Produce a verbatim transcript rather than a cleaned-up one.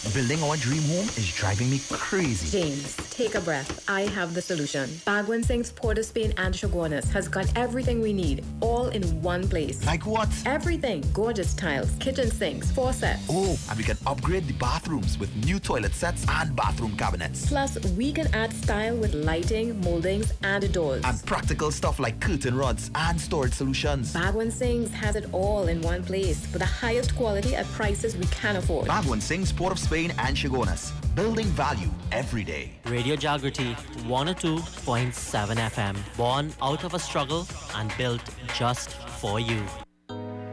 Building our dream home is driving me crazy. James, take a breath. I have the solution. Bagwan Singh's Port of Spain and Chaguanas has got everything we need, all in one place. Like what? Everything. Gorgeous tiles, kitchen sinks, faucets. Oh, and we can upgrade the bathrooms with new toilet sets and bathroom cabinets. Plus, we can add style with lighting, moldings, and doors. And practical stuff like curtain rods and storage solutions. Bagwan Singh's has it all in one place for the highest quality at prices we can afford. Bagwan Singh's Port of Spain and Chaguanas. Building value every day. Radio Jagriti one oh two point seven F M. Born out of a struggle and built just for you.